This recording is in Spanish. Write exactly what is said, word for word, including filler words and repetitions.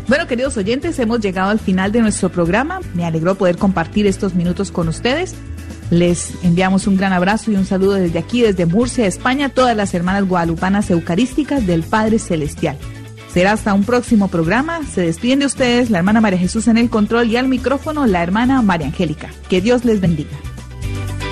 Bueno, queridos oyentes, hemos llegado al final de nuestro programa. Me alegró poder compartir estos minutos con ustedes. Les enviamos un gran abrazo y un saludo desde aquí, desde Murcia, España, a todas las hermanas guadalupanas eucarísticas del Padre Celestial. Será hasta un próximo programa. Se despiden de ustedes la hermana María Jesús en el control y al micrófono la hermana María Angélica. Que Dios les bendiga.